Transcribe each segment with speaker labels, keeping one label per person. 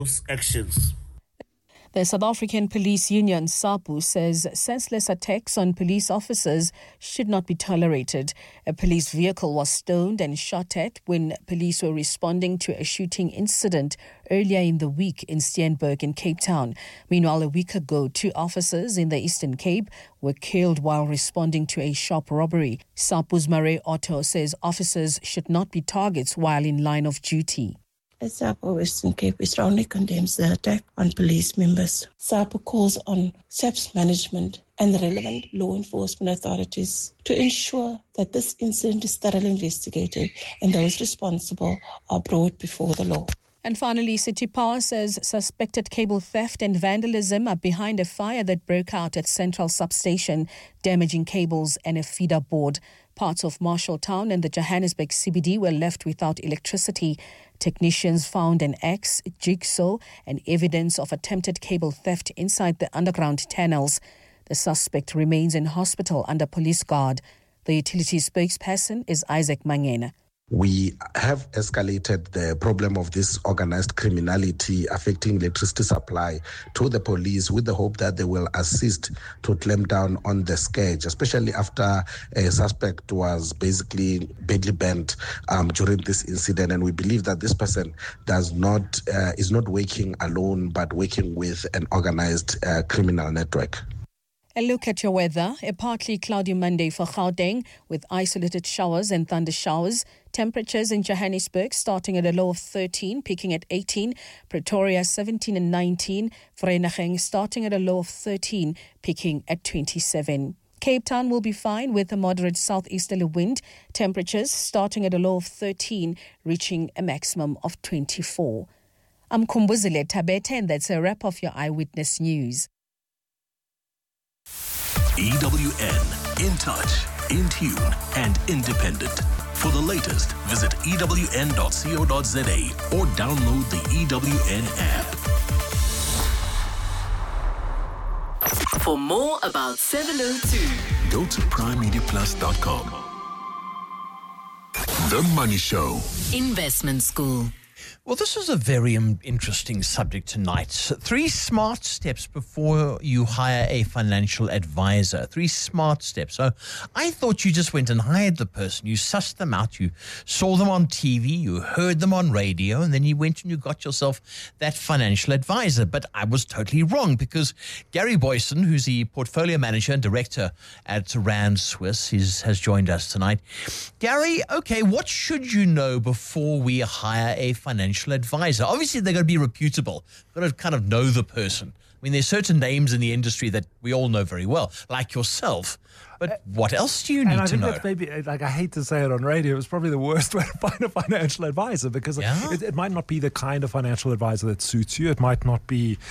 Speaker 1: actions.
Speaker 2: The South African Police Union, SAPU, says senseless attacks on police officers should not be tolerated. A police vehicle was stoned and shot at when police were responding to a shooting incident earlier in the week in Steenberg in Cape Town. Meanwhile, a week ago, 2 officers in the Eastern Cape were killed while responding to a shop robbery. SAPU's Murray Otto says officers should not be targets while in line of duty.
Speaker 3: SAPU Western Cape strongly condemns the attack on police members. SAPU calls on SAPS management and the relevant law enforcement authorities to ensure that this incident is thoroughly investigated and those responsible are brought before the law.
Speaker 2: And finally, City Power says suspected cable theft and vandalism are behind a fire that broke out at Central Substation, damaging cables and a feeder board. Parts of Marshalltown and the Johannesburg CBD were left without electricity. Technicians found an axe, jigsaw, and evidence of attempted cable theft inside the underground tunnels. The suspect remains in hospital under police guard. The utility spokesperson is Isaac Mangena.
Speaker 4: We have escalated the problem of this organized criminality affecting electricity supply to the police with the hope that they will assist to clamp down on the scourge, especially after a suspect was basically badly burnt during this incident. And we believe that this person is not working alone, but working with an organized criminal network.
Speaker 2: A look at your weather. A partly cloudy Monday for Gauteng with isolated showers and thunder showers. Temperatures in Johannesburg starting at a low of 13, peaking at 18. Pretoria 17 and 19. Vereeniging starting at a low of 13, peaking at 27. Cape Town will be fine with a moderate southeasterly wind. Temperatures starting at a low of 13, reaching a maximum of 24. I'm Kumbuzile Tabete, and that's a wrap of your Eyewitness News.
Speaker 5: EWN, in touch, in tune, and independent. For the latest, visit ewn.co.za or download the EWN app.
Speaker 6: For more about 702,
Speaker 5: go to primemediaplus.com. The Money Show.
Speaker 6: Investment School.
Speaker 7: Well, this is a very interesting subject tonight. 3 smart steps before you hire a financial advisor. 3 smart steps. So I thought you just went and hired the person. You sussed them out. You saw them on TV. You heard them on radio. And then you went and you got yourself that financial advisor. But I was totally wrong because Gary Boyson, who's the portfolio manager and director at Rand Swiss, has joined us tonight. Gary, okay, what should you know before we hire a financial advisor? Obviously, they're going to be reputable. Got to kind of know the person. I mean, there's certain names in the industry that we all know very well, like yourself. But what else do you need to know?
Speaker 8: That's maybe, like, I hate to say it on radio, it's probably the worst way to find a financial advisor because it might not be the kind of financial advisor that suits you. It might not,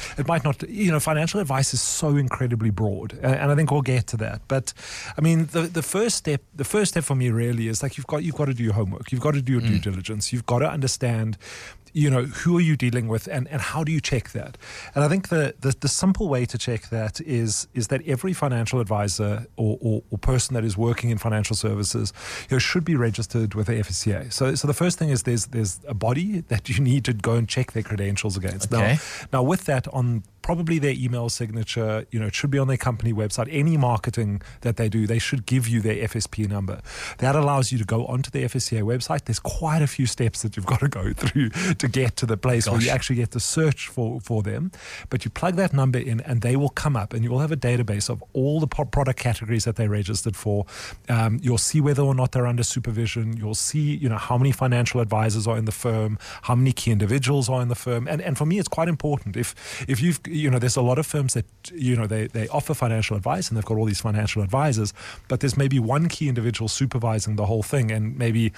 Speaker 8: financial advice is so incredibly broad. And I think we'll get to that. But I mean, the first step for me really is like, you've got to do your homework. You've got to do your due diligence. You've got to understand, who are you dealing with and how do you check that? And I think the simple way to check that is that every financial advisor or person that is working in financial services should be registered with the FSCA. So the first thing is there's a body that you need to go and check their credentials against.
Speaker 7: Okay.
Speaker 8: Now with that, on probably their email signature, it should be on their company website. Any marketing that they do, they should give you their FSP number. That allows you to go onto the FSCA website. There's quite a few steps that you've got to go through to get to the place where you actually get to search for them. But you plug that number in and they will come up and you will have a database of all the product categories that they registered for. You'll see whether or not they're under supervision. You'll see, how many financial advisors are in the firm, how many key individuals are in the firm. And for me, it's quite important. If you've there's a lot of firms that, they offer financial advice and they've got all these financial advisors, but there's maybe one key individual supervising the whole thing and maybe,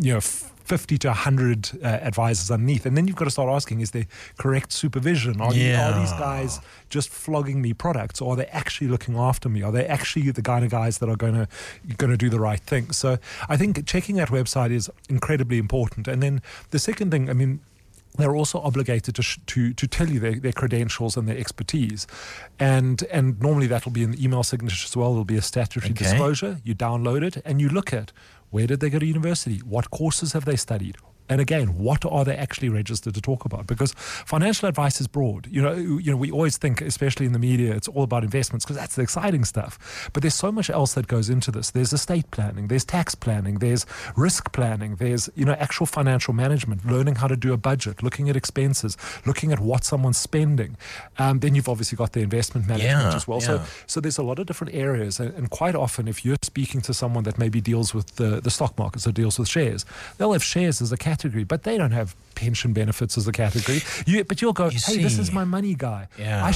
Speaker 8: 50 to 100 advisors underneath. And then you've got to start asking, is there correct supervision? Are these guys just flogging me products? Or are they actually looking after me? Are they actually the kind of guys that are going to do the right thing? So I think checking that website is incredibly important. And then the second thing, I mean, they're also obligated to tell you their credentials and their expertise. And normally that will be in the email signature as well. There'll be a statutory disclosure. You download it and you look at where did they go to university? What courses have they studied? And again, what are they actually registered to talk about? Because financial advice is broad. You know, we always think, especially in the media, it's all about investments because that's the exciting stuff. But there's so much else that goes into this. There's estate planning, there's tax planning, there's risk planning, there's, you know, actual financial management, learning how to do a budget, looking at expenses, looking at what someone's spending. Then you've obviously got the investment management as well. So there's a lot of different areas. And quite often, if you're speaking to someone that maybe deals with the stock markets or deals with shares, they'll have shares as a category, but they don't have pension benefits as a category. But you'll go, hey, this is my money guy.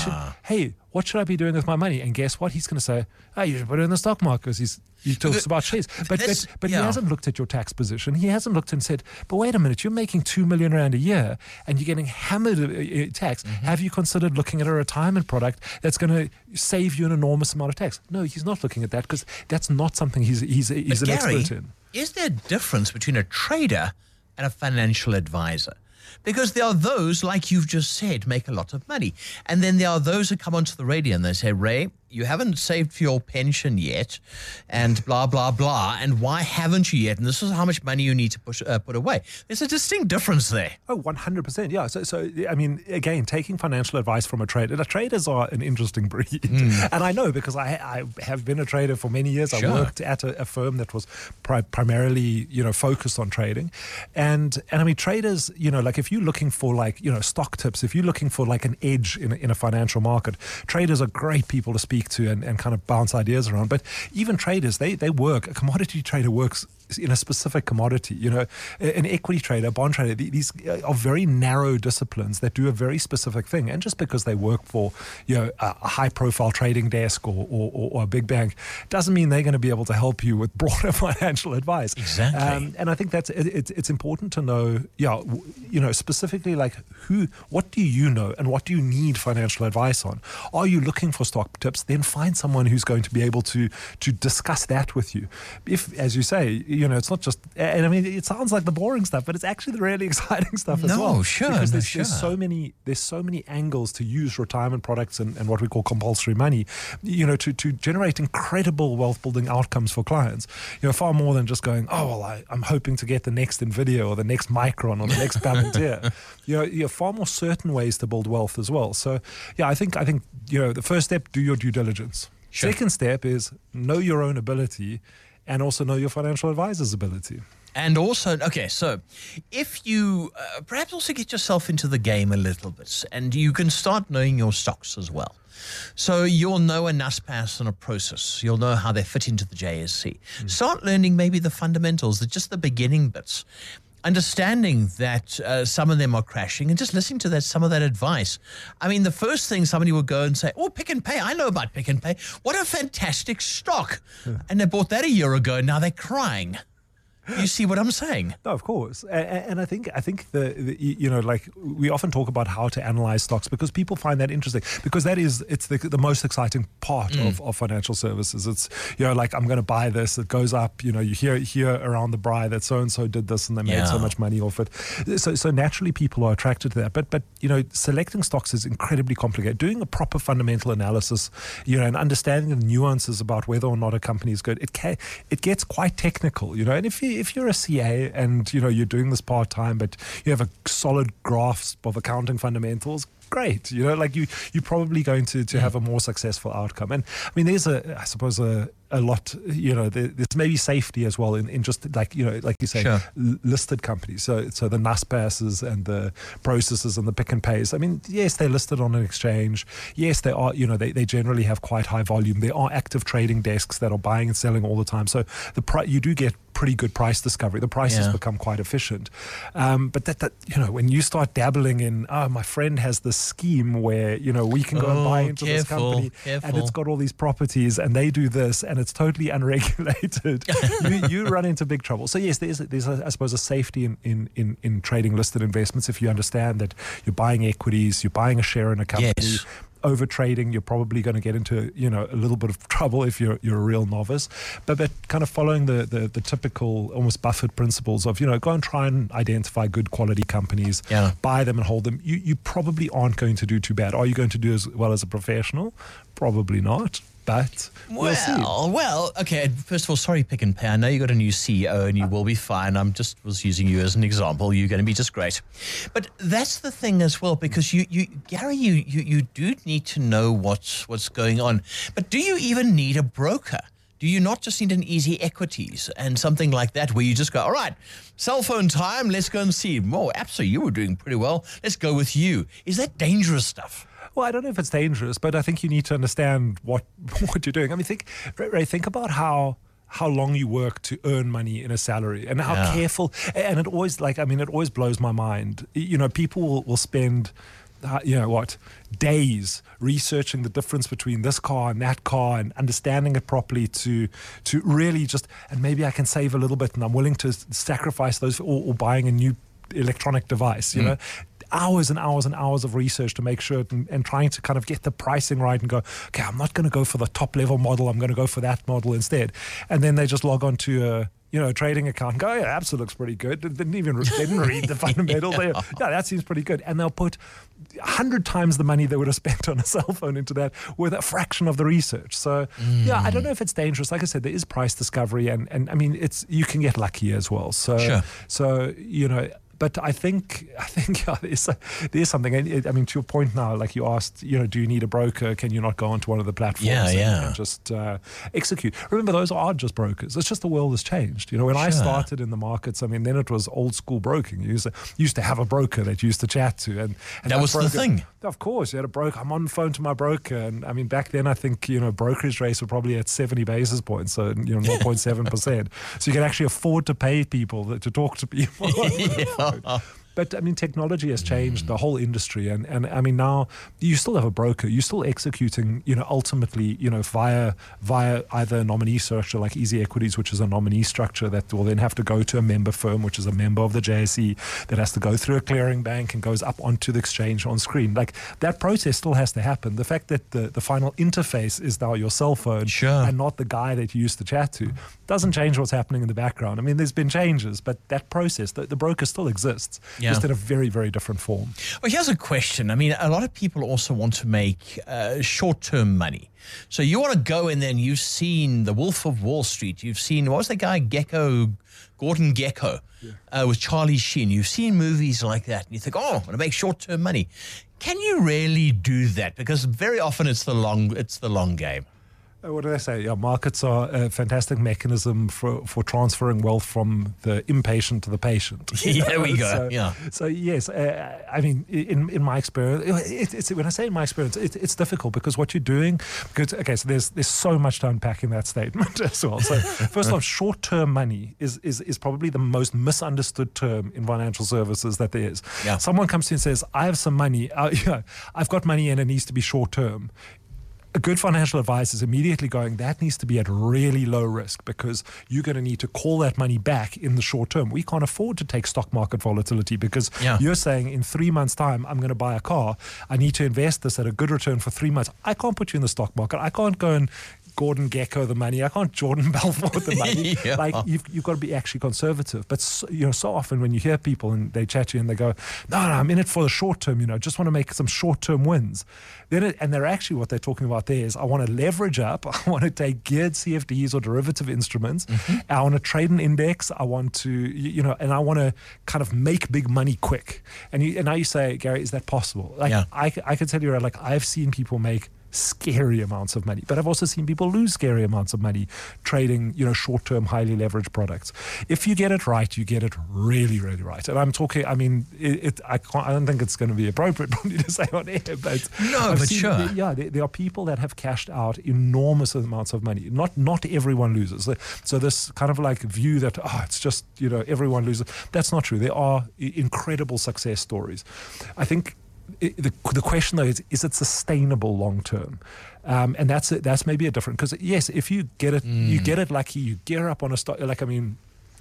Speaker 8: Hey, what should I be doing with my money? And guess what? He's going to say, oh, you should put it in the stock market because he talks about shares. But he hasn't looked at your tax position. He hasn't looked and said, but wait a minute, you're making $2 million a year and you're getting hammered tax. Have you considered looking at a retirement product that's going to save you an enormous amount of tax? No, he's not looking at that because that's not something he's an expert in.
Speaker 7: Is there a difference between a trader and a financial advisor? Because there are those, like you've just said, make a lot of money. And then there are those who come onto the radio and they say, Ray, you haven't saved for your pension yet, and blah, blah, blah. And why haven't you yet? And this is how much money you need to put away. There's a distinct difference there.
Speaker 8: Oh, 100%. Yeah. So I mean, again, taking financial advice from a trader. Traders are an interesting breed. And I know because I have been a trader for many years.
Speaker 7: Sure.
Speaker 8: I worked at a firm that was primarily, you know, focused on trading. And I mean, traders, you know, like if you're looking for like, you know, stock tips, if you're looking for like an edge in a financial market, traders are great people to speak to and kind of bounce ideas around. But even traders, they work. A commodity trader works in a specific commodity. You know, an equity trader, a bond trader, these are very narrow disciplines that do a very specific thing. And just because they work for, you know, a high-profile trading desk or a big bank doesn't mean they're going to be able to help you with broader financial advice.
Speaker 7: Exactly.
Speaker 8: And I think that's it's important to know, you know, specifically like what do you know and what do you need financial advice on? Are you looking for stock tips? Then find someone who's going to be able to discuss that with you. If, as you say, you know, it's not just, and I mean, it sounds like the boring stuff, but it's actually the really exciting stuff as well. Because there's so many angles to use retirement products and what we call compulsory money, you know, to generate incredible wealth building outcomes for clients. You know, far more than just going, oh, well, I'm hoping to get the next Nvidia or the next Micron or the next Palantir. You know, far more certain ways to build wealth as well. So, yeah, I think you know, the first step, do your due diligence. Sure. Second step is know your own ability and also know your financial advisor's ability.
Speaker 7: And also, okay, so if you perhaps also get yourself into the game a little bit and you can start knowing your stocks as well. So you'll know a NASPAS and a process. You'll know how they fit into the JSE. Start learning maybe the fundamentals, just the beginning bits. Understanding that some of them are crashing and just listening to some of that advice. I mean, the first thing somebody will go and say, oh, Pick n Pay, I know about Pick n Pay. What a fantastic stock. And they bought that a year ago, and now they're crying. You see what I'm saying?
Speaker 8: No, of course. And I think the you know, like we often talk about how to analyze stocks because people find that interesting because it's the most exciting part of financial services. It's, you know, like I'm going to buy this, it goes up, you know, you hear around the braai that so-and-so did this and they made so much money off it. So naturally people are attracted to that. But you know, selecting stocks is incredibly complicated. Doing a proper fundamental analysis, you know, and understanding the nuances about whether or not a company is good, it gets quite technical, you know. And if you're a CA and, you know, you're doing this part-time, but you have a solid grasp of accounting fundamentals, great. You know, like you're probably going to have a more successful outcome. And I mean, there's I suppose a lot, you know, there's maybe safety as well in just like, you know, like you say, listed companies. So the NASPASs and the processes and the Pick n Pays. I mean, yes, they're listed on an exchange. Yes, they are, you know, they generally have quite high volume. There are active trading desks that are buying and selling all the time. So you do get pretty good price discovery. The prices become quite efficient. But that, you know, when you start dabbling in, my friend has this scheme where, you know, we can go and buy into this company and it's got all these properties and they do this and it's totally unregulated, you run into big trouble. So yes, there's I suppose a safety in trading listed investments if you understand that you're buying equities, you're buying a share in a company.
Speaker 7: Yes.
Speaker 8: Over trading, you're probably going to get into, you know, a little bit of trouble if you're a real novice. But kind of following the typical almost Buffett principles of, you know, go and try and identify good quality companies, buy them and hold them. You probably aren't going to do too bad. Are you going to do as well as a professional? Probably not. but we'll see.
Speaker 7: Well, okay. First of all, sorry, Pick and Pay. I know you got a new CEO and you will be fine. I'm just was using you as an example. You're going to be just great. But that's the thing as well, because Gary, you do need to know what's going on. But do you even need a broker? Do you not just need an Easy Equities and something like that where you just go, all right, cell phone time, let's go and see. Oh, absolutely, you were doing pretty well. Let's go with you. Is that dangerous stuff?
Speaker 8: Well, I don't know if it's dangerous, but I think you need to understand what you're doing. I mean, think about how long you work to earn money in a salary and how careful. And it always blows my mind. People will spend days researching the difference between this car and that car and understanding it properly to really just, and maybe I can save a little bit and I'm willing to sacrifice those or buying a new electronic device, you know. Hours and hours and hours of research to make sure and trying to kind of get the pricing right and go, okay, I'm not going to go for the top level model, I'm going to go for that model instead. And then they just log on to a trading account and go, yeah, Absa looks pretty good. They didn't read the fundamentals. Yeah, that seems pretty good. And they'll put 100 times the money they would have spent on a cell phone into that with a fraction of the research. So, I don't know if it's dangerous. Like I said, there is price discovery and I mean, you can get lucky as well. So,
Speaker 7: sure.
Speaker 8: So, but I think there's something. I mean, to your point now, like you asked, do you need a broker? Can you not go onto one of the platforms and just execute? Remember, those are just brokers. It's just the world has changed. When I started in the markets, I mean, then it was old school broking. You used to have a broker that you used to chat to, and
Speaker 7: that was the thing.
Speaker 8: Of course, you had a broker. I'm on the phone to my broker, and I mean, back then I think brokerage rates were probably at 70 basis points, so 0.7%. So you can actually afford to pay people to talk to people. But I mean, technology has changed the whole industry, and I mean, now you still have a broker. You're still executing, ultimately, via either a nominee structure like Easy Equities, which is a nominee structure that will then have to go to a member firm, which is a member of the JSE, that has to go through a clearing bank and goes up onto the exchange on screen. Like that process still has to happen. The fact that the final interface is now your cell phone and not the guy that you used to chat to doesn't change what's happening in the background. I mean, there's been changes, but that process, the broker still exists. Just in a very, very different form.
Speaker 7: Well, here's a question. I mean, a lot of people also want to make short-term money. So you want to go in there and you've seen The Wolf of Wall Street. You've seen, what was the guy, Gordon Gekko, with Charlie Sheen. You've seen movies like that and you think, I want to make short-term money. Can you really do that? Because very often it's the long game.
Speaker 8: What do they say? Yeah, markets are a fantastic mechanism for transferring wealth from the impatient to the patient.
Speaker 7: There we go.
Speaker 8: So yes, I mean, in my experience, it's when I say in my experience, it's difficult because what you're doing. So there's so much to unpack in that statement as well. So first off, short-term money is probably the most misunderstood term in financial services that there is. Yeah. Someone comes to you and says, "I have some money. I've got money and it needs to be short-term." A good financial advisor is immediately going, that needs to be at really low risk because you're going to need to call that money back in the short term. We can't afford to take stock market volatility because you're saying in 3 months' time, I'm going to buy a car. I need to invest this at a good return for 3 months. I can't put you in the stock market. I can't go and Gordon Gekko the money. I can't Jordan Belfort the money. Like you've got to be actually conservative. But so often when you hear people and they chat to you and they go, no, I'm in it for the short term. Just want to make some short term wins. And they're actually what they're talking about there is I want to leverage up. I want to take geared CFDs or derivative instruments. I want to trade an index. I want to and I want to kind of make big money quick. And now you say, Gary, is that possible? I can tell you, like I've seen people make scary amounts of money, but I've also seen people lose scary amounts of money trading, short-term, highly leveraged products. If you get it right, you get it really, really right. And I'm talking. I mean, I don't think it's going to be appropriate probably to say on air, but
Speaker 7: sure.
Speaker 8: There are people that have cashed out enormous amounts of money. Not everyone loses. So this kind of like view that it's just everyone loses. That's not true. There are incredible success stories. I think. The question though is it sustainable long term, and that's maybe a different because yes, if you get it, you get it lucky, you gear up on a stock. Like I mean,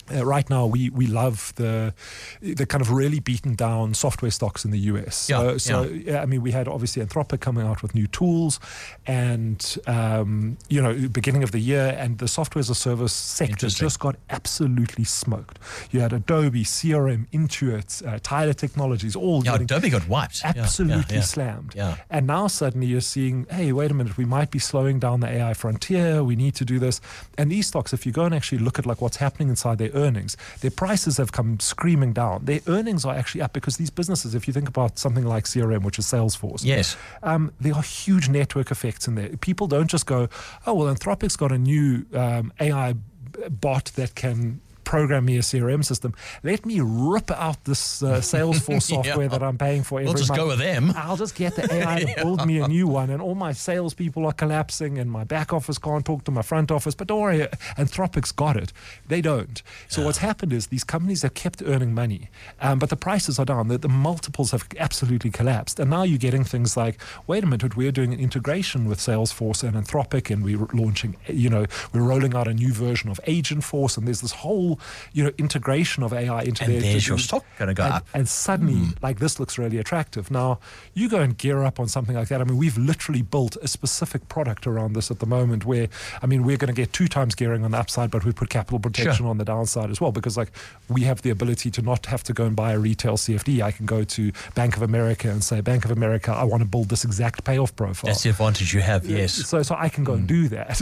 Speaker 8: right now, we love the kind of really beaten down software stocks in the US. I mean, we had obviously Anthropic coming out with new tools, and beginning of the year, and the software as a service sector just got absolutely smoked. You had Adobe, CRM, Intuit, Tyler Technologies, all
Speaker 7: Adobe got wiped,
Speaker 8: absolutely slammed. And now suddenly you're seeing, hey, wait a minute, we might be slowing down the AI frontier. We need to do this. And these stocks, if you go and actually look at like what's happening inside their earnings, their prices have come screaming down. Their earnings are actually up because these businesses, if you think about something like CRM, which is Salesforce, there are huge network effects in there. People don't just go, oh, well, Anthropic's got a new AI bot that can program me a CRM system. Let me rip out this Salesforce software that I'm paying for every month.
Speaker 7: We'll just go with them.
Speaker 8: I'll just get the AI to build me a new one, and all my salespeople are collapsing, and my back office can't talk to my front office. But don't worry, Anthropic's got it. They don't. So what's happened is these companies have kept earning money, but the prices are down. The multiples have absolutely collapsed. And now you're getting things like, wait a minute, we're doing an integration with Salesforce and Anthropic, and we're launching, we're rolling out a new version of Agentforce, and there's this whole integration of AI into
Speaker 7: and there's your stock going to go up.
Speaker 8: And suddenly, like, this looks really attractive. Now, you go and gear up on something like that. I mean, we've literally built a specific product around this at the moment where, I mean, we're going to get 2 times gearing on the upside, but we put capital protection on the downside as well, because, like, we have the ability to not have to go and buy a retail CFD. I can go to Bank of America and say, Bank of America, I want to build this exact payoff profile.
Speaker 7: That's the advantage you have, yes.
Speaker 8: So I can go and do that.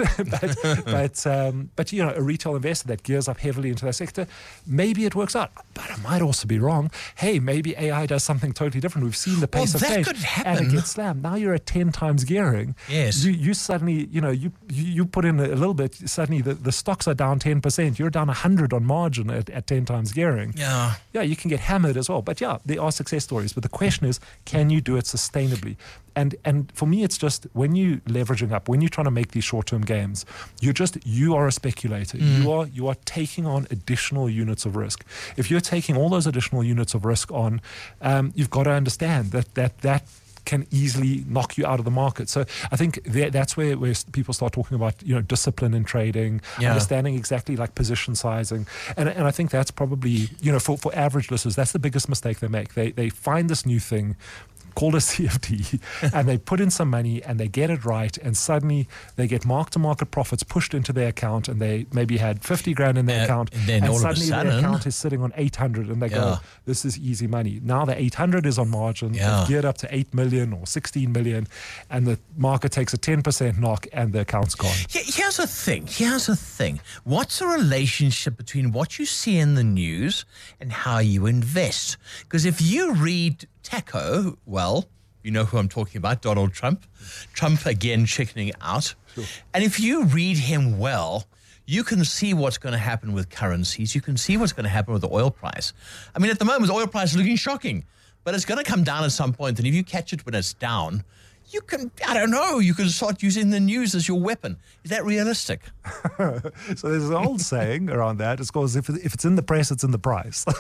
Speaker 8: but a retail investor that gears up heavily into that sector, maybe it works out, but I might also be wrong. Hey, maybe AI does something totally different. We've seen the pace of change,
Speaker 7: could happen.
Speaker 8: and it gets slammed. Now you're at 10 times gearing.
Speaker 7: Yes,
Speaker 8: you suddenly, you put in a little bit. Suddenly the stocks are down 10%. You're down 100 on margin at 10 times gearing.
Speaker 7: Yeah,
Speaker 8: you can get hammered as well. But there are success stories. But the question is, can you do it sustainably? And for me, it's just when you leveraging up, when you're trying to make these short-term gains, you are a speculator. You are taking on additional units of risk. If you're taking all those additional units of risk on, you've got to understand that can easily knock you out of the market. So I think that's where people start talking about discipline in trading, understanding exactly like position sizing, and I think that's probably for average listeners, that's the biggest mistake they make. They find this new thing called a CFD, and they put in some money and they get it right, and suddenly they get mark-to-market profits pushed into their account, and they maybe had 50 grand in their account,
Speaker 7: and all
Speaker 8: suddenly
Speaker 7: of a sudden,
Speaker 8: their account is sitting on 800, and they go, this is easy money. Now the 800 is on margin, they've geared up to 8 million or 16 million, and the market takes a 10% knock, and the account's gone.
Speaker 7: Here's the thing. What's the relationship between what you see in the news and how you invest? Because if you read Taco, well, you know who I'm talking about, Donald Trump. Trump again chickening out. Sure. And if you read him well, you can see what's going to happen with currencies. You can see what's going to happen with the oil price. I mean, at the moment, the oil price is looking shocking, but it's going to come down at some point. And if you catch it when it's down, you can start using the news as your weapon. Is that realistic?
Speaker 8: So there's an old saying around that. It's called, if it's in the press, it's in the price. So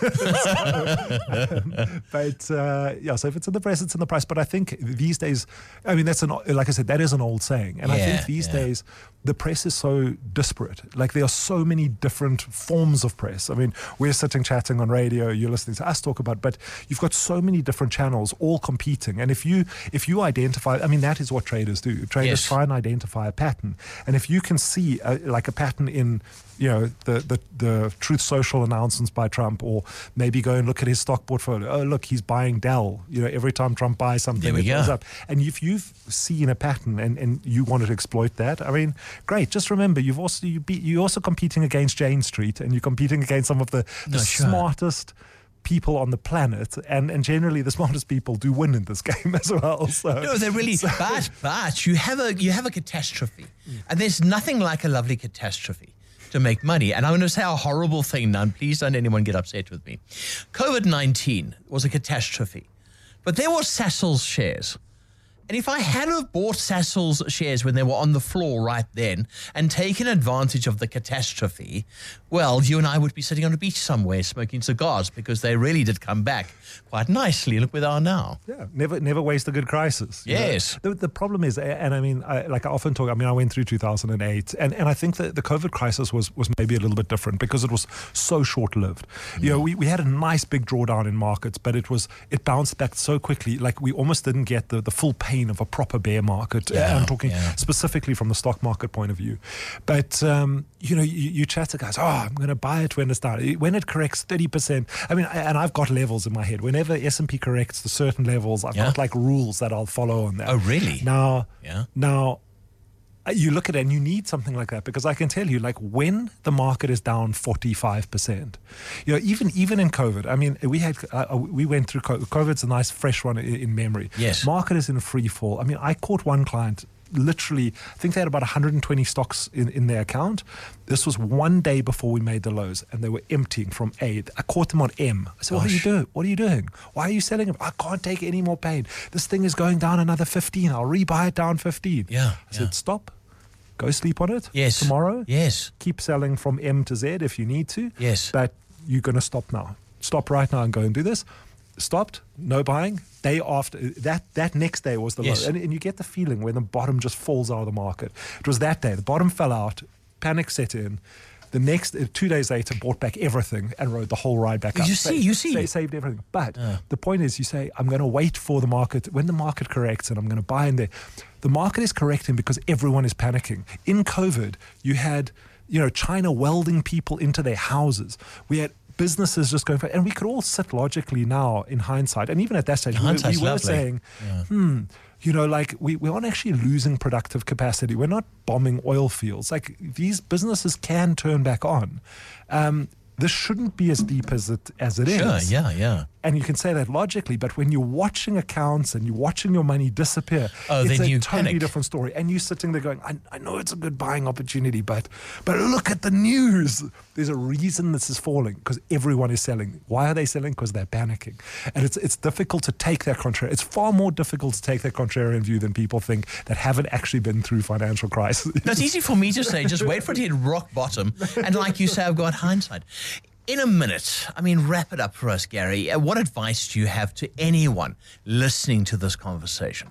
Speaker 8: if it's in the press, it's in the price. But I think these days, I mean, like I said, that is an old saying. And I think these days, the press is so disparate. Like, there are so many different forms of press. I mean, we're sitting chatting on radio, you're listening to us talk about, but you've got so many different channels all competing. And if you identify, I mean, that is what traders do. Traders try and identify a pattern. And if you can see like a pattern in the Truth Social announcements by Trump, or maybe go and look at his stock portfolio. Oh, look, he's buying Dell. Every time Trump buys something, it goes up. And if you've seen a pattern and you wanted to exploit that, I mean, great. Just remember, you're also competing against Jane Street, and you're competing against some of the smartest people on the planet, and generally the smartest people do win in this game as well. So,
Speaker 7: no, they're really but you have a catastrophe, and there's nothing like a lovely catastrophe to make money. And I'm going to say a horrible thing now, and please don't anyone get upset with me. COVID-19 was a catastrophe, but there was Sasol's shares, And if I had have bought Sasol's shares when they were on the floor right then and taken advantage of the catastrophe, well, you and I would be sitting on a beach somewhere smoking cigars, because they really did come back quite nicely. Look where they are now.
Speaker 8: Yeah, never waste a good crisis.
Speaker 7: Yes.
Speaker 8: The problem is, and I mean, I often talk, I went through 2008, and I think that the COVID crisis was maybe a little bit different because it was so short-lived. You know, we had a nice big drawdown in markets, but it bounced back so quickly, like we almost didn't get the full pain of a proper bear market. I'm talking specifically from the stock market point of view. But, you know, you chat to guys, I'm going to buy it when it's down. When it corrects 30%, I mean, and I've got levels in my head. Whenever S&P corrects to certain levels, I've got like rules that I'll follow on that.
Speaker 7: Oh, really?
Speaker 8: Now, you look at it and you need something like that, because I can tell you, like, when the market is down 45%, you know, even in COVID, I mean, we went through COVID. COVID's a nice fresh one in memory.
Speaker 7: Yes.
Speaker 8: Market is in free fall. I mean, I caught one client, literally, I think they had about 120 stocks in their account. This was one day before we made the lows, and they were emptying from A. I caught them on M. I said, What are you doing? Why are you selling them? I can't take any more pain. This thing is going down another 15. I'll rebuy it down 15.
Speaker 7: Yeah.
Speaker 8: I said, stop. Go sleep on it.
Speaker 7: Yes.
Speaker 8: Tomorrow.
Speaker 7: Yes.
Speaker 8: Keep selling from M to Z if you need to.
Speaker 7: Yes.
Speaker 8: But you're going to stop now. Stop right now and go and do this. Stopped. No buying. Day after that next day was the low. And you get the feeling when the bottom just falls out of the market. It was that day. The bottom fell out. Panic set in. The next 2 days later, bought back everything and rode the whole ride back up.
Speaker 7: You see.
Speaker 8: Saved everything. But the point is, you say, I'm going to wait for the market. When the market corrects, and I'm going to buy in there. The market is correcting because everyone is panicking. In COVID, you had, you know, China welding people into their houses. We had businesses just going for, and we could all sit logically now in hindsight, and even at that stage, we were saying, you know, like we aren't actually losing productive capacity. We're not bombing oil fields. Like, these businesses can turn back on. This shouldn't be as deep as it is.
Speaker 7: Sure, yeah.
Speaker 8: And you can say that logically, but when you're watching accounts and you're watching your money disappear, it's a totally different story. And you're sitting there going, I know it's a good buying opportunity, but look at the news. There's a reason this is falling, because everyone is selling. Why are they selling? Because they're panicking. And it's difficult to take that contrarian. It's far more difficult to take that contrarian view than people think that haven't actually been through financial crisis.
Speaker 7: No, it's easy for me to say, just wait for it to hit rock bottom. And like you say, I've got hindsight. In a minute, I mean, wrap it up for us, Gary. What advice do you have to anyone listening to this conversation?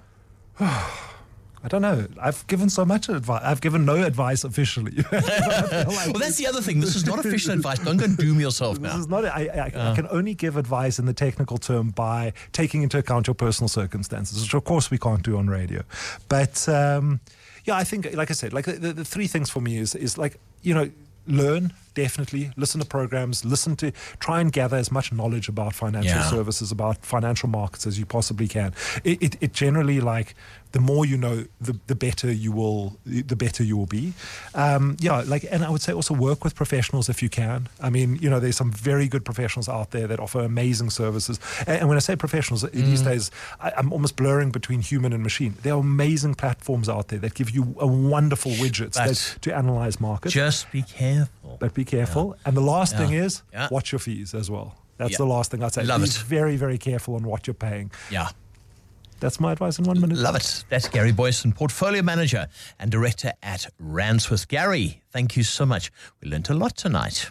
Speaker 8: I don't know. I've given so much advice. I've given no advice officially.
Speaker 7: Well, that's the other thing. This is not official advice. Don't go and doom yourself now.
Speaker 8: This is not. I can only give advice in the technical term by taking into account your personal circumstances, which of course we can't do on radio. But I think, like I said, like the three things for me is like, you know, learn, definitely, listen to programs, try and gather as much knowledge about financial services, about financial markets as you possibly can. It generally, like, the more you know, the better you will be. And I would say also work with professionals if you can. I mean, you know, there's some very good professionals out there that offer amazing services. And when I say professionals, these days, I'm almost blurring between human and machine. There are amazing platforms out there that give you a wonderful widgets to analyze markets.
Speaker 7: Just be careful.
Speaker 8: But be careful. Yeah. And the last thing is watch your fees as well. That's the last thing I'd say. Be very, very careful on what you're paying.
Speaker 7: Yeah.
Speaker 8: That's my advice in 1 minute.
Speaker 7: Love it. That's Gary Boyson, Portfolio Manager and Director at Ranswith. Gary, thank you so much. We learned a lot tonight.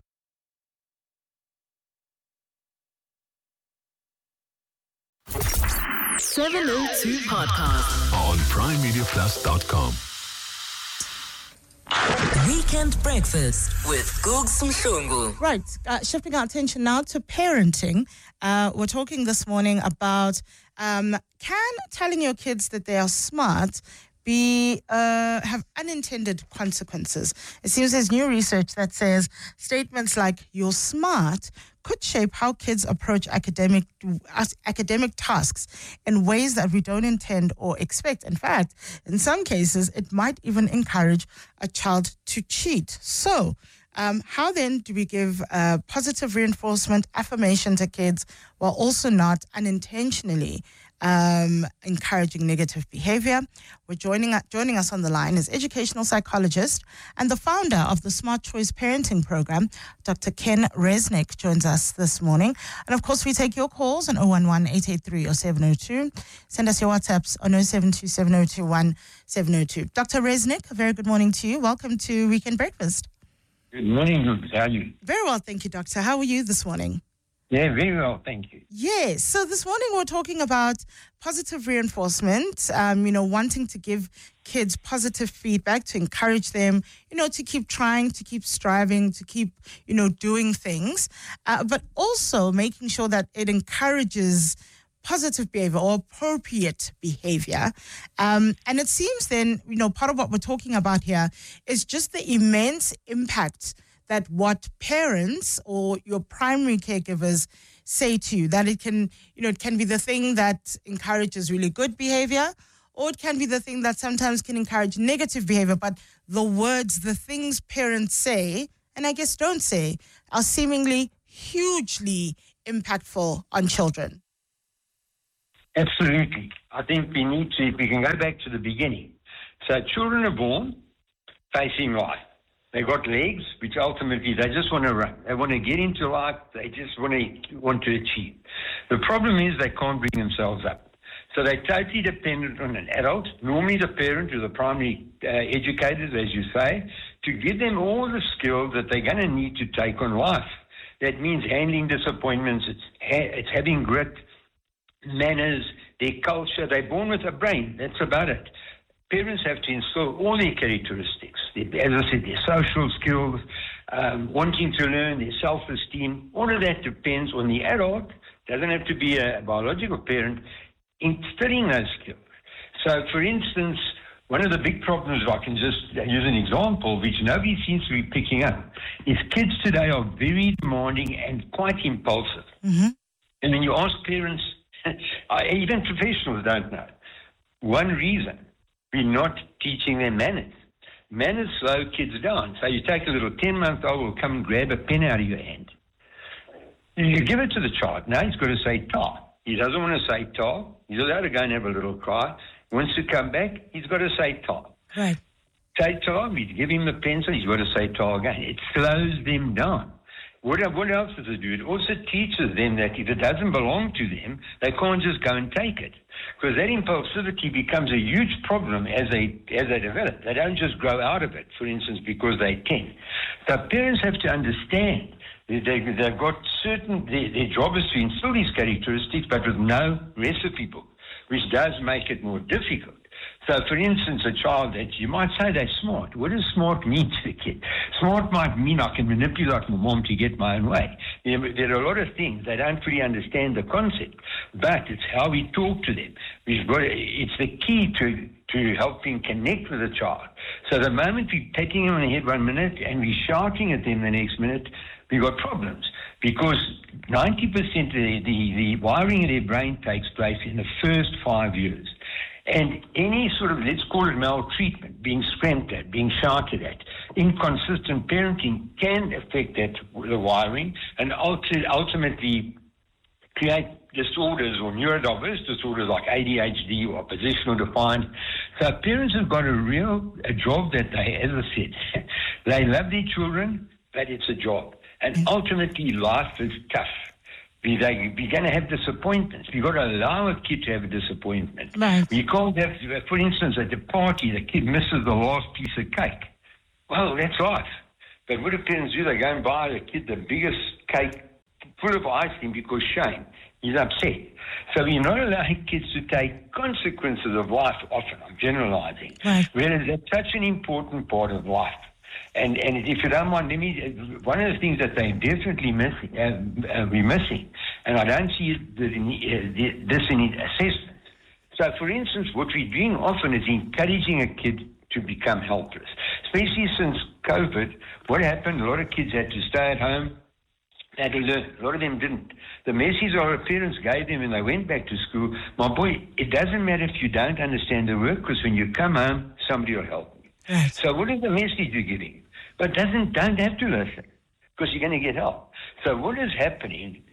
Speaker 6: .702 podcast
Speaker 5: on PrimeMediaPlus.com.
Speaker 6: Weekend Breakfast with Googs Mhlungu.
Speaker 1: Right, shifting our attention now to parenting. We're talking this morning about can telling your kids that they are smart have unintended consequences. It seems there's new research that says statements like "you're smart" could shape how kids approach academic tasks in ways that we don't intend or expect. In fact, in some cases, it might even encourage a child to cheat. So, how then do we give positive reinforcement, affirmation to kids while also not unintentionally encouraging negative behavior. Joining us on the line is educational psychologist and the founder of the Smart Choice Parenting Program, Dr. Ken Reznick, joins us this morning. And of course, we take your calls on 011-883 or 702. Send us your WhatsApps on 072-7021-702. Dr. Reznick, a very good morning to you. Welcome to Weekend Breakfast.
Speaker 9: Good morning, Luke. How are you?
Speaker 1: Very well, thank you, Doctor. How are you this morning?
Speaker 9: Yeah, very well, thank you.
Speaker 1: Yes. So this morning we're talking about positive reinforcement, wanting to give kids positive feedback, to encourage them, to keep trying, to keep striving, to keep, doing things, but also making sure that it encourages positive behavior or appropriate behavior. And it seems then, part of what we're talking about here is just the immense impact that what parents or your primary caregivers say to you, that it can be the thing that encourages really good behavior, or it can be the thing that sometimes can encourage negative behavior. But the words, the things parents say, and I guess don't say, are seemingly hugely impactful on children.
Speaker 9: Absolutely. I think we can go back to the beginning. So children are born facing life. They've got legs, which ultimately they just want to run. They want to get into life. They just want to achieve. The problem is they can't bring themselves up. So they're totally dependent on an adult, normally the parent or the primary educators, as you say, to give them all the skills that they're going to need to take on life. That means handling disappointments. It's having grit, manners, their culture. They're born with a brain. That's about it. Parents have to instill all their characteristics, as I said, their social skills, wanting to learn, their self-esteem. All of that depends on the adult. Doesn't have to be a biological parent instilling those skills. So, for instance, one of the big problems, if I can just use an example, which nobody seems to be picking up, is kids today are very demanding and quite impulsive. Mm-hmm. And when you ask parents, even professionals don't know. One reason, we're not teaching them manners. Manners slow kids down. So you take a little 10-month-old will come and grab a pen out of your hand. You give it to the child. Now he's got to say ta. He doesn't want to say ta. He's allowed to go and have a little cry. He wants to come back. He's got to say ta.
Speaker 1: Right.
Speaker 9: Say ta. We give him the pencil. He's got to say ta again. It slows them down. What else does it do? It also teaches them that if it doesn't belong to them, they can't just go and take it. Because that impulsivity becomes a huge problem as they develop. They don't just grow out of it, for instance, because they're 10. So parents have to understand that they've got their job is to instill these characteristics, but with no recipe book, which does make it more difficult. So, for instance, a child that you might say they're smart. What does smart mean to the kid? Smart might mean I can manipulate my mom to get my own way. There are a lot of things. They don't really understand the concept. But it's how we talk to them. It's the key to helping connect with a child. So the moment we're patting them on the head 1 minute and we're shouting at them the next minute, we've got problems. Because 90% of the wiring of their brain takes place in the first 5 years. And any sort of, let's call it maltreatment, being screamed at, being shouted at, inconsistent parenting can affect the wiring and ultimately create disorders or neurodiverse disorders like ADHD or oppositional defiant. So parents have got a job that they, as I said, they love their children, but it's a job. And ultimately life is tough. We're going to have disappointments. We've got to allow a kid to have a disappointment.
Speaker 1: Right.
Speaker 9: We can't have, for instance, at the party, the kid misses the last piece of cake. Well, that's life. But what do parents do? They go and buy the kid the biggest cake full of ice cream because shame. He's upset. So we're not allowing kids to take consequences of life often. I'm generalizing. Right. Whereas that's such an important part of life. And if you don't mind, one of the things that they're definitely missing, we're missing, and I don't see this in assessment. So, for instance, what we're doing often is encouraging a kid to become helpless. Especially since COVID, what happened? A lot of kids had to stay at home. They had to learn. A lot of them didn't. The message our parents gave them when they went back to school, my boy, it doesn't matter if you don't understand the work, because when you come home, somebody will help you. Right. So what is the message you're giving? But don't have to listen, because you're going to get help. So what is happening,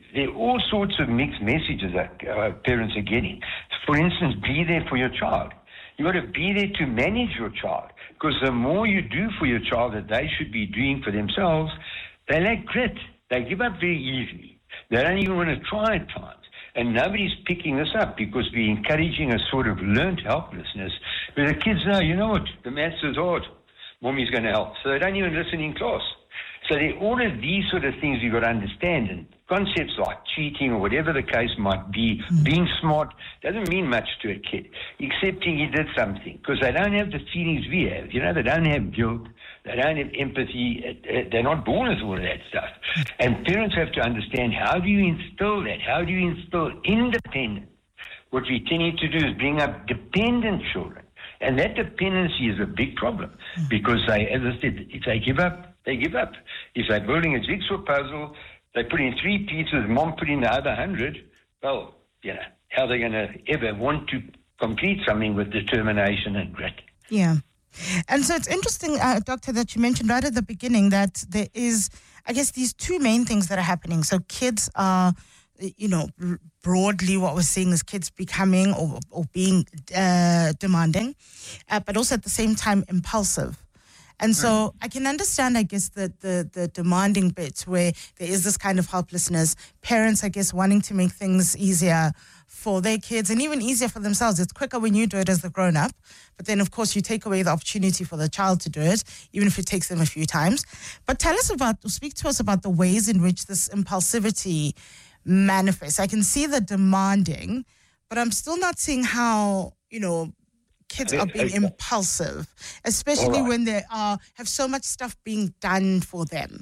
Speaker 9: there are all sorts of mixed messages that parents are getting. For instance, be there for your child. You've got to be there to manage your child, because the more you do for your child that they should be doing for themselves, they lack grit. They give up very easily. They don't even want to try at times. And nobody's picking this up because we're encouraging a sort of learned helplessness where the kids know, you know what, the maths is hard. Mommy's going to help. So they don't even listen in class. So there are all of these sort of things you've got to understand. And concepts like cheating or whatever the case might be, being smart, doesn't mean much to a kid, accepting he did something, because they don't have the feelings we have. You know, they don't have guilt. They don't have empathy. They're not born with all of that stuff. And parents have to understand, how do you instill that? How do you instill independence? What we tend to do is bring up dependent children. And that dependency is a big problem because they, as I said, if they give up, they give up. If they're building a jigsaw puzzle, they put in 3 pieces, mom put in the other 100, well, you know, how are they going to ever want to complete something with determination and grit?
Speaker 1: Yeah. And so it's interesting, Doctor, that you mentioned right at the beginning that there is, I guess, these two main things that are happening. So kids are, you know, broadly what we're seeing is kids becoming or being demanding, but also at the same time impulsive. And so I can understand, I guess, the demanding bit where there is this kind of helplessness. Parents, I guess, wanting to make things easier for their kids and even easier for themselves. It's quicker when you do it as the grown-up. But then, of course, you take away the opportunity for the child to do it, even if it takes them a few times. But speak to us about the ways in which this impulsivity manifests. I can see the demanding, but I'm still not seeing how, you know, kids are being impulsive, especially when they have so much stuff being done for them.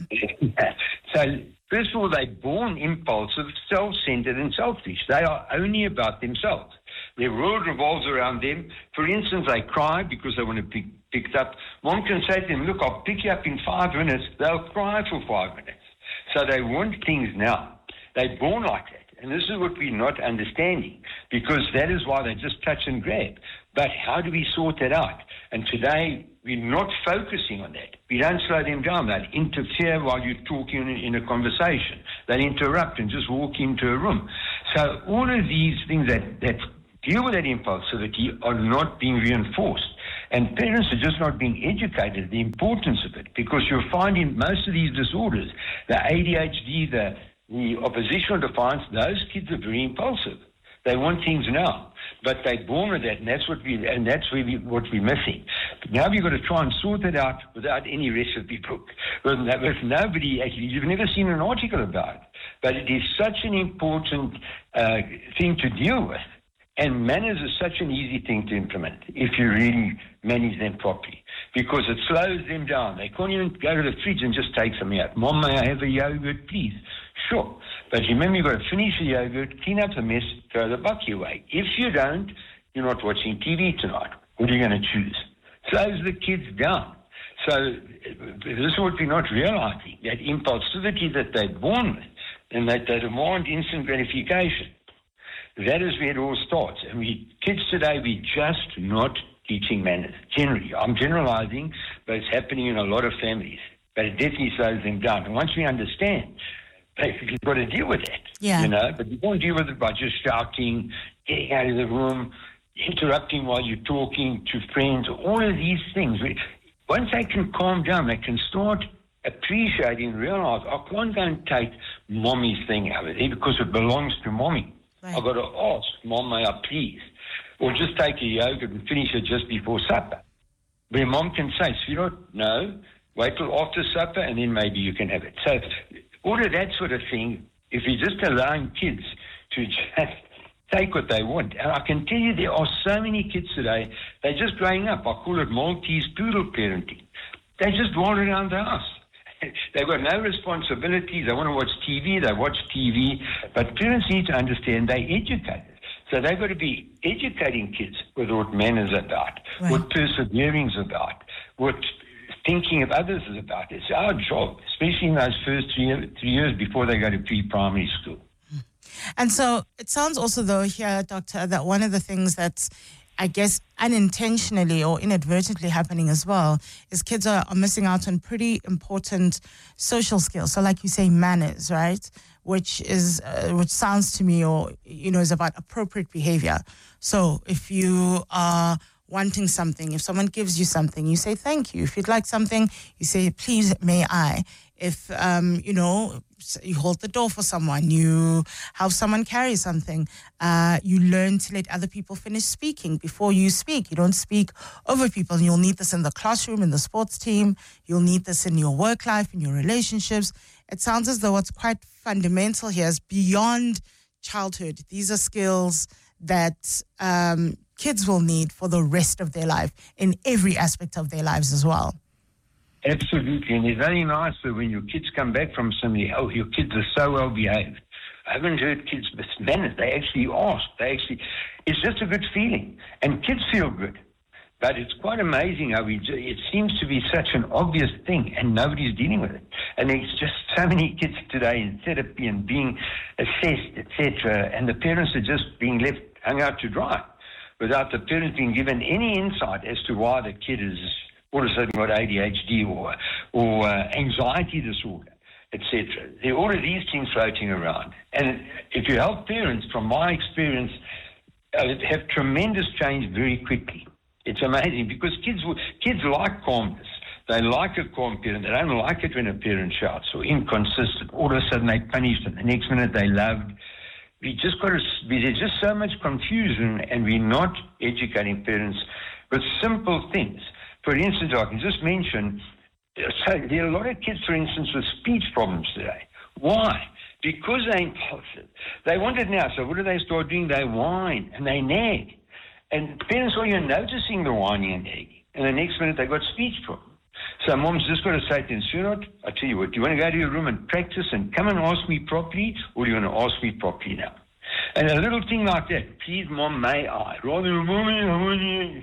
Speaker 9: So, first of all, they're born impulsive, self-centered and selfish. They are only about themselves. Their world revolves around them. For instance, they cry because they want to be picked up. Mom can say to them, look, I'll pick you up in 5 minutes. They'll cry for 5 minutes. So they want things now. They're born like that. And this is what we're not understanding, because that is why they just touch and grab. But how do we sort that out? And today, we're not focusing on that. We don't slow them down. They'll interfere while you're talking in a conversation. They'll interrupt and just walk into a room. So all of these things that deal with that impulsivity are not being reinforced. And parents are just not being educated the importance of it, because you'll find in most of these disorders, the ADHD, the oppositional defiance, those kids are very impulsive. They want things now, but they're born with that, and that's what what we're missing. But now we've got to try and sort it out without any recipe book, with nobody actually. You've never seen an article about it, but it is such an important thing to deal with, and manners is such an easy thing to implement if you really manage them properly, because it slows them down. They can't even go to the fridge and just take something out. Mom, may I have a yogurt, please? Sure. But remember, you've got to finish the yogurt, clean up the mess, throw the bucket away. If you don't, you're not watching TV tonight. What are you going to choose? Slows the kids down. So this is what we're not realizing, that impulsivity that they're born with, and that they demand instant gratification. That is where it all starts. And kids today, we're just not teaching manners. Generally, I'm generalizing, but it's happening in a lot of families. But it definitely slows them down. And once we understand, you've got to deal with that, you know, but you don't deal with it by just shouting, getting out of the room, interrupting while you're talking to friends, all of these things. Once they can calm down, they can start appreciating and realize, I can't go and take mommy's thing over there because it belongs to mommy. Right. I've got to ask, Mom, may I please? Or just take a yogurt and finish it just before supper. Where Mom can say, sweetheart, no, wait till after supper and then maybe you can have it. So all of that sort of thing, if you're just allowing kids to just take what they want. And I can tell you there are so many kids today, they're just growing up. I call it Maltese poodle parenting. They just wander around the house. They've got no responsibilities. They want to watch TV. They watch TV. But parents need to understand they're educated. So they've got to be educating kids with what manners are about, what persevering is about, what thinking of others is about. It's our job, especially in those first 3 years before they go to pre-primary school.
Speaker 1: And so it sounds also, though, here, Doctor, that one of the things that's I guess unintentionally or inadvertently happening as well, is kids are missing out on pretty important social skills. So like you say, manners, right? Which sounds to me, or, is about appropriate behavior. So if you are wanting something, if someone gives you something, you say thank you. If you'd like something, you say, please, may I? If, you hold the door for someone, you help someone carry something, you learn to let other people finish speaking before you speak. You don't speak over people. And you'll need this in the classroom, in the sports team. You'll need this in your work life, in your relationships. It sounds as though what's quite fundamental here is beyond childhood. These are skills that kids will need for the rest of their life, in every aspect of their lives as well.
Speaker 9: Absolutely, and it's very nice that when your kids come back from somebody, oh, your kids are so well behaved. I haven't heard kids mismanaged. They actually ask. It's just a good feeling, and kids feel good. But it's quite amazing how it seems to be such an obvious thing, and nobody's dealing with it. And there's just so many kids today in therapy and being assessed, etc., and the parents are just being left hung out to dry without the parents being given any insight as to why the kid is all of a sudden got ADHD or anxiety disorder, etc. There are all of these things floating around. And if you help parents, from my experience, have tremendous change very quickly. It's amazing because kids like calmness. They like a calm parent. They don't like it when a parent shouts or inconsistent. All of a sudden they punish them. The next minute they loved. There's just so much confusion, and we're not educating parents with simple things. For instance, I can just mention, so there are a lot of kids, for instance, with speech problems today. Why? Because they're impulsive. They want it now. So what do they start doing? They whine and they nag. And parents are even noticing the whining and nagging. And the next minute they've got speech problems. So mom's just got to say to them, Sunot, I tell you what, do you want to go to your room and practice and come and ask me properly, or do you want to ask me properly now? And a little thing like that, please, mom, may I? Rather than, mommy,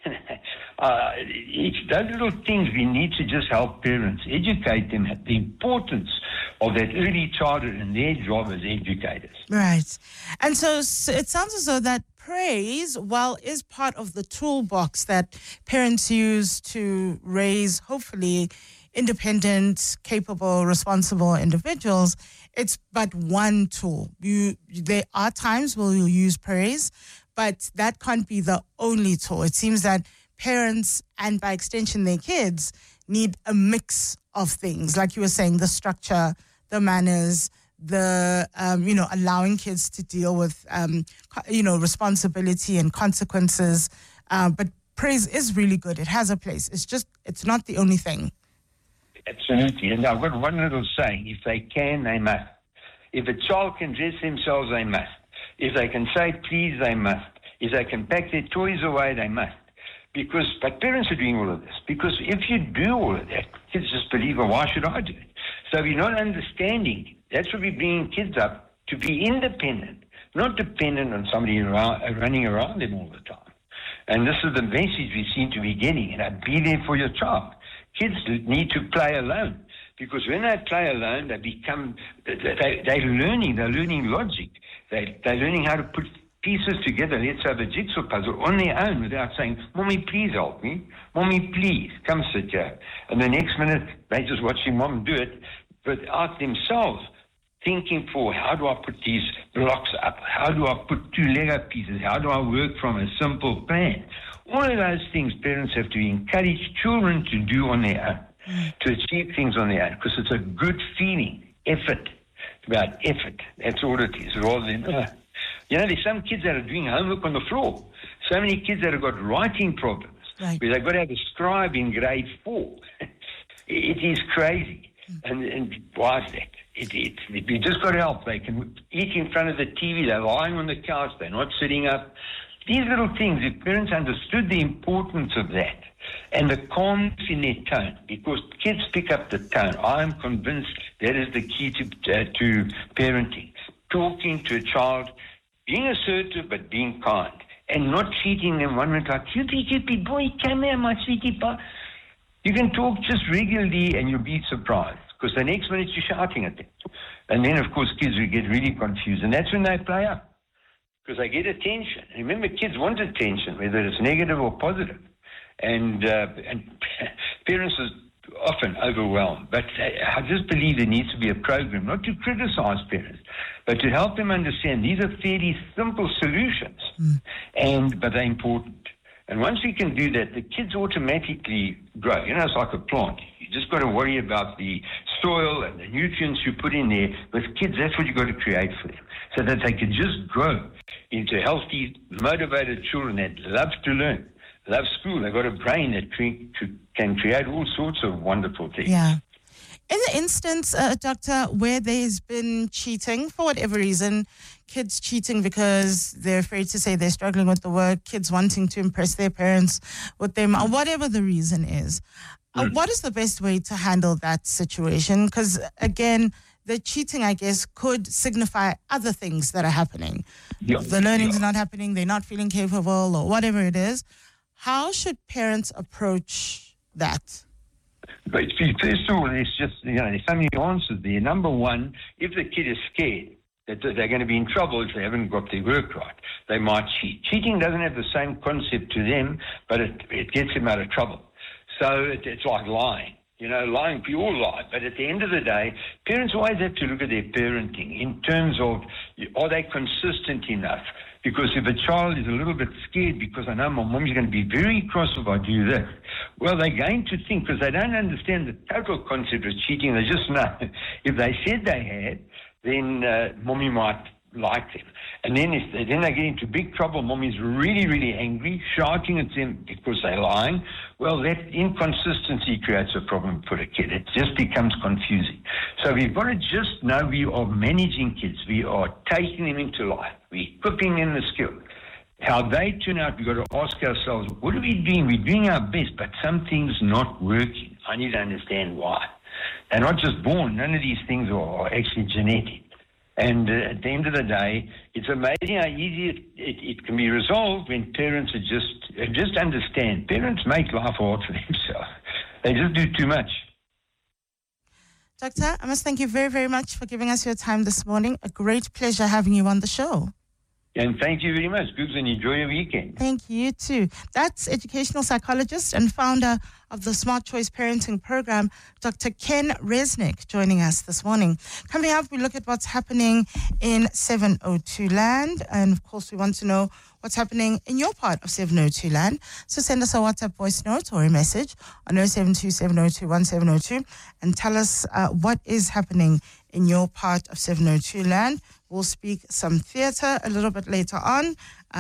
Speaker 9: those little things we need to just help parents, educate them at the importance of that early childhood and their job as educators.
Speaker 1: Right. And so it sounds as though that praise, while is part of the toolbox that parents use to raise, hopefully, independent, capable, responsible individuals, it's but one tool. There are times where you'll use praise, but that can't be the only tool. It seems that parents, and by extension their kids, need a mix of things. Like you were saying, the structure, the manners, the, allowing kids to deal with, responsibility and consequences. But praise is really good. It has a place. It's not the only thing.
Speaker 9: Absolutely. And I've got one little saying. If they can, they must. If a child can dress themselves, they must. If they can say please, they must. If they can pack their toys away, they must. But parents are doing all of this. Because if you do all of that, kids just believe, well, why should I do it? So we're not understanding. That's what we're bringing kids up, to be independent, not dependent on somebody running around them all the time. And this is the message we seem to be getting. And be there for your child. Kids need to play alone. Because when they play alone, they're learning logic. They're learning how to put pieces together, let's have a jigsaw puzzle on their own without saying, Mommy, please help me. Mommy, please, come sit here. And the next minute, they're just watching Mom do it, without themselves thinking for, how do I put these blocks up? How do I put two Lego pieces? How do I work from a simple plan? All of those things parents have to encourage children to do on their own, to achieve things on their own, because it's a good feeling, effort. It's about effort. That's all it is, rather than, there's some kids that are doing homework on the floor. So many kids that have got writing problems, right, where they've got to have a scribe in grade 4. It is crazy. And why is that? We just got to help. They can eat in front of the TV. They're lying on the couch. They're not sitting up. These little things, if parents understood the importance of that and the calmness in their tone, because kids pick up the tone. I'm convinced that is the key to parenting. Talking to a child, being assertive but being kind, and not treating them one minute like, cupid, boy, come here, my sweetie pie. You can talk just regularly and you'll be surprised, because the next minute you're shouting at them. And then, of course, kids will get really confused, and that's when they play up. because they get attention. Remember, kids want attention, whether it's negative or positive. And parents are often overwhelmed. But I just believe there needs to be a program, not to criticize parents, but to help them understand these are fairly simple solutions, but they're important. And once we can do that, the kids automatically grow. It's like a plant. You just got to worry about the soil and the nutrients you put in there. With kids, that's what you've got to create for them, so that they can just grow into healthy, motivated children that love to learn, love school. They've got a brain that can create all sorts of wonderful things.
Speaker 1: Yeah. In the instance, Doctor, where there's been cheating, for whatever reason, kids cheating because they're afraid to say they're struggling with the work, kids wanting to impress their parents with them, or whatever the reason is, what is the best way to handle that situation? Because, again, the cheating, I guess, could signify other things that are happening.
Speaker 9: Yeah.
Speaker 1: The learning's not happening, they're not feeling capable, or whatever it is. How should parents approach that?
Speaker 9: But first of all, there's just, there's so many answers there. Number one, if the kid is scared that they're going to be in trouble if they haven't got their work right, they might cheat. Cheating doesn't have the same concept to them, but it gets them out of trouble. So it's like lying. Lying, we all lie. But at the end of the day, parents always have to look at their parenting in terms of, are they consistent enough? Because if a child is a little bit scared because I know my mommy's going to be very cross if I do this, well, they're going to think, because they don't understand the total concept of cheating, they just know if they said they had, then mommy might like them. And then they get into big trouble, mommy's really, really angry, shouting at them because they're lying. Well, that inconsistency creates a problem for a kid. It just becomes confusing. So we've got to just know we are managing kids. We are taking them into life. We're equipping them the skill. How they turn out, we've got to ask ourselves, what are we doing? We're doing our best, but something's not working. I need to understand why. They're not just born. None of these things are actually genetic. And at the end of the day, it's amazing how easy it can be resolved when parents just understand. Parents make life hard for themselves. They just do too much.
Speaker 1: Doctor, I must thank you very, very much for giving us your time this morning. A great pleasure having you on the show.
Speaker 9: And thank you very much, Googs, and enjoy your weekend.
Speaker 1: Thank you, too. That's educational psychologist and founder of the Smart Choice Parenting Program, Dr. Ken Resnick, joining us this morning. Coming up, we look at what's happening in 702 Land. And, of course, we want to know what's happening in your part of 702 Land. So send us a WhatsApp voice note or a message on 072-702-1702 and tell us what is happening in your part of 702 Land. We'll speak some theatre a little bit later on,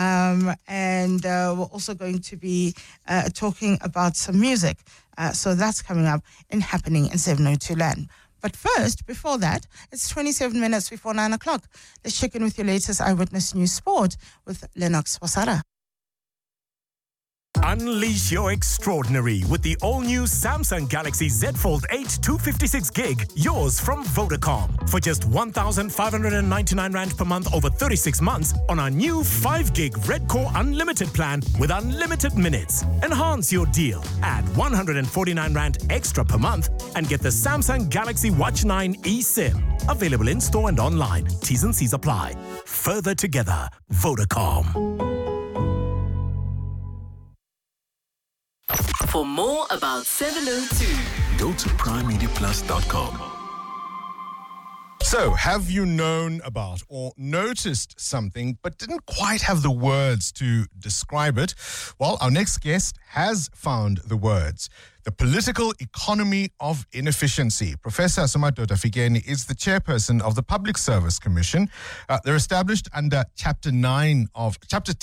Speaker 1: and we're also going to be talking about some music. So that's coming up and happening in 702 Land. But first, before that, it's 27 minutes before 9 o'clock. Let's check in with your latest Eyewitness News Sport with Lennox Wasara.
Speaker 10: Unleash your extraordinary with the all-new Samsung Galaxy Z Fold 8 256 gig, yours from Vodacom. For just 1,599 Rand per month over 36 months on our new 5 gig Red Core Unlimited plan with unlimited minutes. Enhance your deal. Add 149 Rand extra per month and get the Samsung Galaxy Watch 9 eSIM. Available in store and online. T's and C's apply. Further together, Vodacom.
Speaker 6: For more about 702,
Speaker 5: go to primemediaplus.com.
Speaker 11: So, have you known about or noticed something but didn't quite have the words to describe it? Well, our next guest has found the words. The Political Economy of Inefficiency. Professor Sumadoda Fikeni is the chairperson of the Public Service Commission. They're established under Chapter 10 of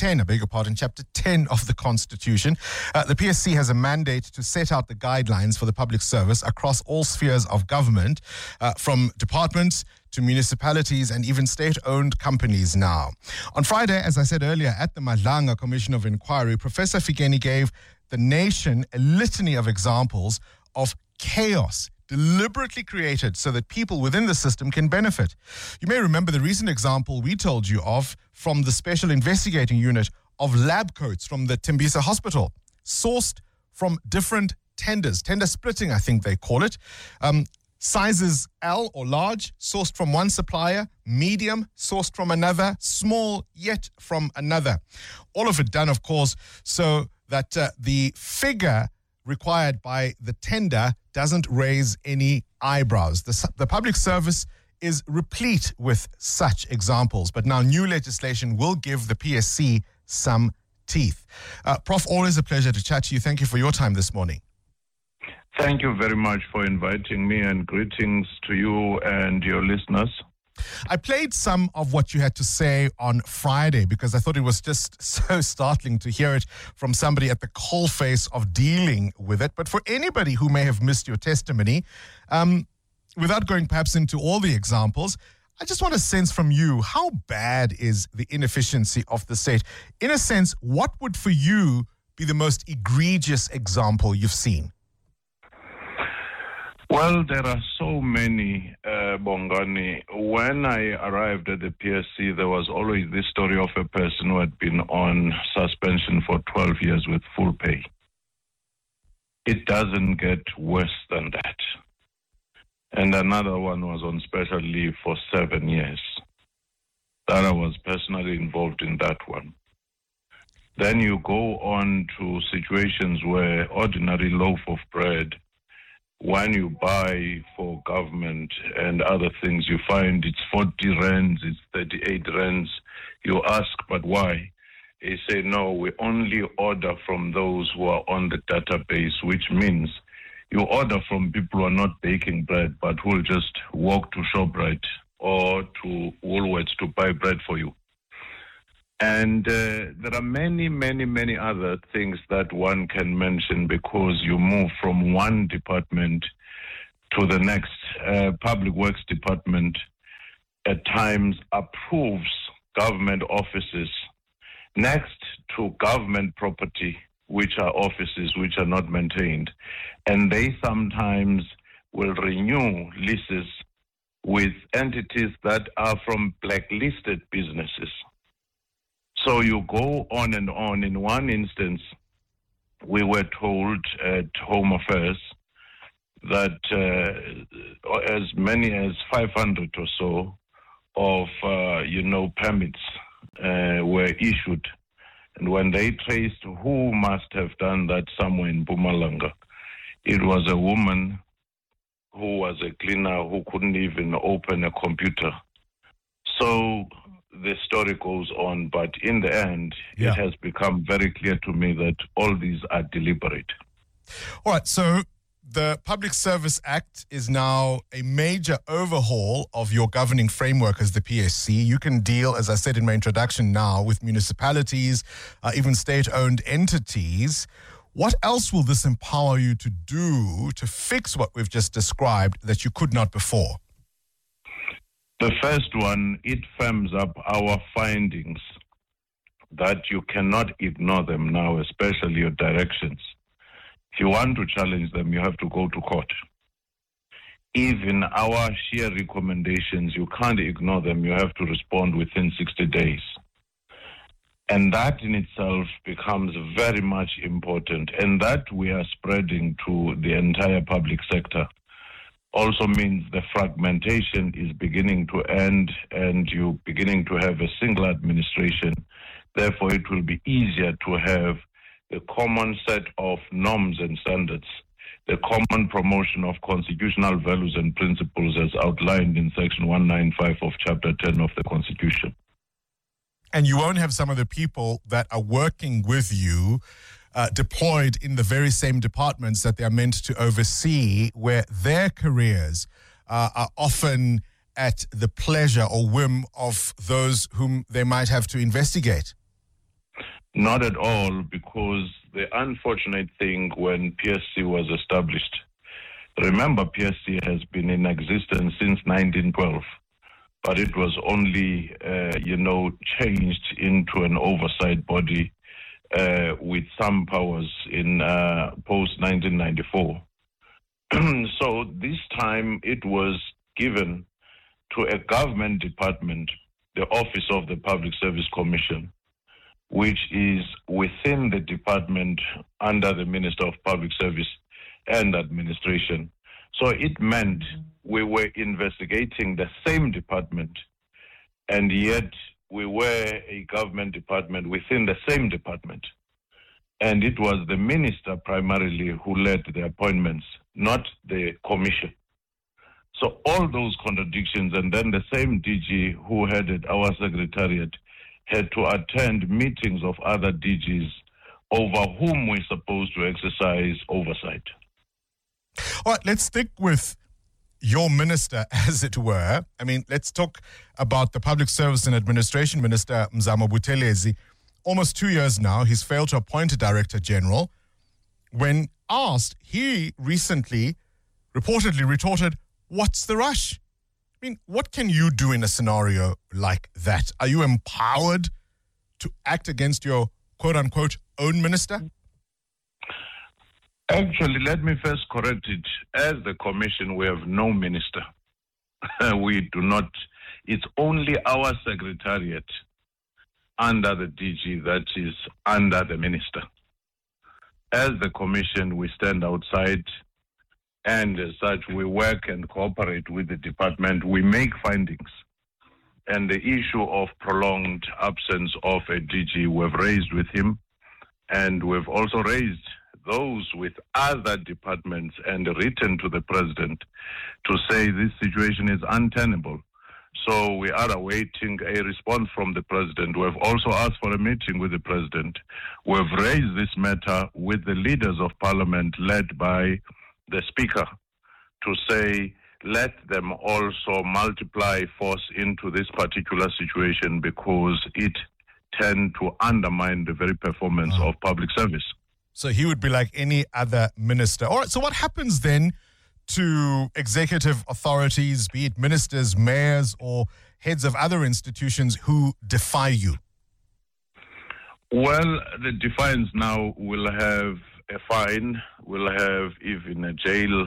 Speaker 11: the Constitution. The PSC has a mandate to set out the guidelines for the public service across all spheres of government, from departments to municipalities and even state-owned companies now. On Friday, as I said earlier, at the Madlanga Commission of Inquiry, Professor Fikeni gave the nation a litany of examples of chaos deliberately created so that people within the system can benefit. You may remember the recent example we told you of from the Special Investigating Unit of lab coats from the Tembisa Hospital, sourced from different tenders, tender splitting, I think they call it. Sizes L or large, sourced from one supplier, medium, sourced from another, small, yet from another. All of it done, of course, so that the figure required by the tender doesn't raise any eyebrows. The public service is replete with such examples, but now new legislation will give the PSC some teeth. Prof, always a pleasure to chat to you. Thank you for your time this morning.
Speaker 12: Thank you very much for inviting me, and greetings to you and your listeners.
Speaker 11: I played some of what you had to say on Friday because I thought it was just so startling to hear it from somebody at the coalface of dealing with it. But for anybody who may have missed your testimony, without going perhaps into all the examples, I just want a sense from you, how bad is the inefficiency of the state? In a sense, what would for you be the most egregious example you've seen?
Speaker 12: Well, there are so many, Bongani. When I arrived at the PSC, there was always this story of a person who had been on suspension for 12 years with full pay. It doesn't get worse than that. And another one was on special leave for 7 years. That I was personally involved in that one. Then you go on to situations where ordinary loaf of bread, when you buy for government and other things, you find it's 40 rands, it's 38 rands. You ask, but why? They say, no, we only order from those who are on the database, which means you order from people who are not baking bread, but who will just walk to ShopRite or to Woolworths to buy bread for you. And there are many, many, many other things that one can mention because you move from one department to the next. Public Works Department at times approves government offices next to government property, which are offices which are not maintained. And they sometimes will renew leases with entities that are from blacklisted businesses. So you go on and on. In one instance, we were told at Home Affairs that as many as 500 or so of, permits were issued. And when they traced who must have done that somewhere in Mpumalanga, it was a woman who was a cleaner who couldn't even open a computer. So the story goes on, but in the end, it has become very clear to me that all these are deliberate.
Speaker 11: All right, so the Public Service Act is now a major overhaul of your governing framework as the PSC. You can deal, as I said in my introduction now, with municipalities, even state-owned entities. What else will this empower you to do to fix what we've just described that you could not before?
Speaker 12: The first one, it firms up our findings that you cannot ignore them now, especially your directions. If you want to challenge them, you have to go to court. Even our sheer recommendations, you can't ignore them. You have to respond within 60 days. And that in itself becomes very much important. And that we are spreading to the entire public sector also means the fragmentation is beginning to end and you're beginning to have a single administration. Therefore, it will be easier to have the common set of norms and standards, the common promotion of constitutional values and principles as outlined in Section 195 of Chapter 10 of the Constitution.
Speaker 11: And you won't have some of the people that are working with you deployed in the very same departments that they are meant to oversee, where their careers are often at the pleasure or whim of those whom they might have to investigate.
Speaker 12: Not at all, because the unfortunate thing when PSC was established, remember PSC has been in existence since 1912, but it was only, changed into an oversight body with some powers in post-1994. So this time it was given to a government department, the Office of the Public Service Commission, which is within the department under the Minister of Public Service and Administration, So it meant we were investigating the same department, and yet we were a government department within the same department. And it was the minister primarily who led the appointments, not the commission. So all those contradictions, and then the same DG who headed our secretariat had to attend meetings of other DGs over whom we're supposed to exercise oversight.
Speaker 11: All right, let's stick with your minister, as it were. I mean, let's talk about the Public Service and Administration Minister, Mzamo Buthelezi. Almost 2 years now, he's failed to appoint a Director General. When asked, he recently reportedly retorted, "What's the rush?" I mean, what can you do in a scenario like that? Are you empowered to act against your quote-unquote own minister?
Speaker 12: Actually, let me first correct it. As the commission, we have no minister. We do not. It's only our secretariat under the DG that is under the minister. As the commission, we stand outside, and as such, we work and cooperate with the department. We make findings. And the issue of prolonged absence of a DG, we've raised with him, and we've also raised those with other departments and written to the president to say this situation is untenable. So we are awaiting a response from the president. We've also asked for a meeting with the president. We've raised this matter with the leaders of parliament led by the speaker to say, let them also multiply force into this particular situation because it tends to undermine the very performance of public service.
Speaker 11: So he would be like any other minister. All right, so what happens then to executive authorities, be it ministers, mayors, or heads of other institutions who defy you?
Speaker 12: Well, the defiance now will have a fine, will have even a jail